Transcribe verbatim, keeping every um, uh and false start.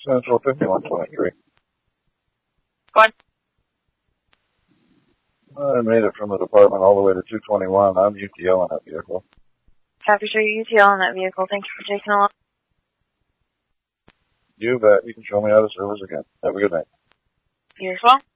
Central fifty-one twenty-three. Go on. I made it from the department all the way to two twenty-one. I'm U T L in that vehicle. Copy, sure, U T L in that vehicle. Thank you for taking along. You bet. You can show me how to service again. Have a good night. You as well.